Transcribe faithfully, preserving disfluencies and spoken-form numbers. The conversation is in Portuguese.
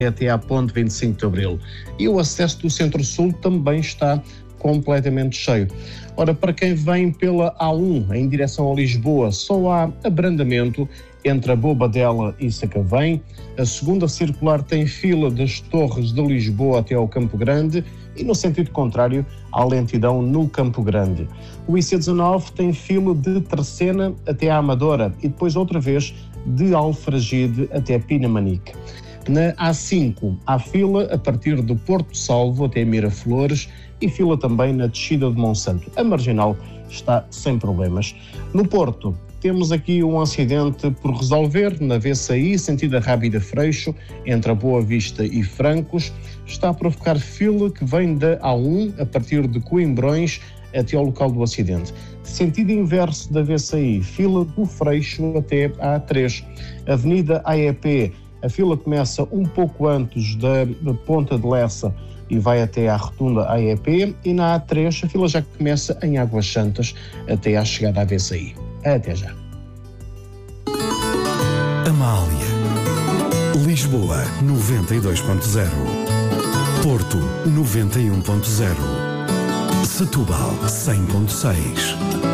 até à ponte vinte e cinco de Abril. E o acesso do Centro-Sul também está completamente cheio. Ora, para quem vem pela A um em direção a Lisboa, só há abrandamento entre a Bobadela e Sacavém. A segunda circular tem fila das Torres de Lisboa até ao Campo Grande e, no sentido contrário, há lentidão no Campo Grande. O I C dezanove tem fila de Terceira até à Amadora e depois outra vez de Alfragide até Pinamanique. Na A cinco há fila a partir do Porto Salvo até Miraflores e fila também na descida de Monsanto. A Marginal está sem problemas. No Porto, temos aqui um acidente por resolver na V C I, sentido Rábida Freixo, entre a Boa Vista e Francos. Está a provocar fila que vem da A um, a partir de Coimbrões, até ao local do acidente. Sentido inverso da V C I, fila do Freixo até a A três. Avenida A E P, a fila começa um pouco antes da, da Ponta de Lessa e vai até à rotunda A E P, e na A três a fila já começa em Águas Santas até à chegada à V C I. Até já. Amália. Lisboa, noventa e dois ponto zero. Porto, noventa e um ponto zero. Setúbal, cem ponto seis.